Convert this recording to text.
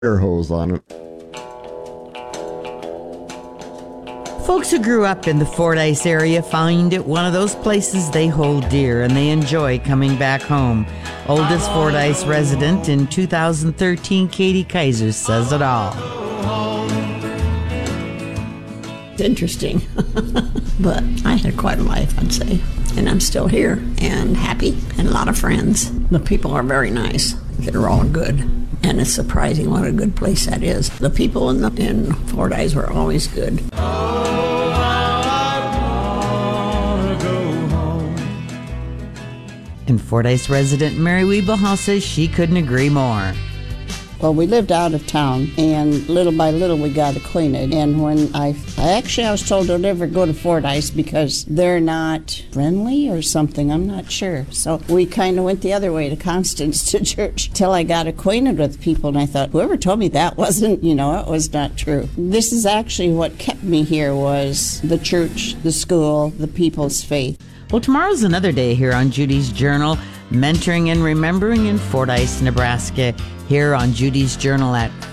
air hose on it. Folks who grew up in the Fordyce area find it one of those places they hold dear, and they enjoy coming back home. Oldest Fordyce resident in 2013, Katie Kaiser, says it all. It's interesting, but I had quite a life, I'd say. And I'm still here and happy and a lot of friends. The people are very nice. They're all good. And it's surprising what a good place that is. The people in Fordyce were always good. And Fordyce resident Mary Wiebelhaus says she couldn't agree more. Well, we lived out of town, and little by little we got acquainted. And when I was told don't ever go to Fordyce because they're not friendly or something. I'm not sure. So we kind of went the other way to Constance to church till I got acquainted with people. And I thought, whoever told me that wasn't, it was not true. This is actually what kept me here was the church, the school, the people's faith. Well, tomorrow's another day here on Judy's Journal, mentoring and remembering in Fordyce, Nebraska, here on Judy's Journal at